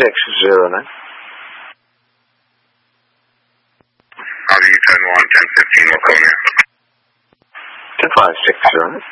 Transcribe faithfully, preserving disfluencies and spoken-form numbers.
six zero nine. I'll use ten one, ten fifteen, Laconia. ten five six zero nine.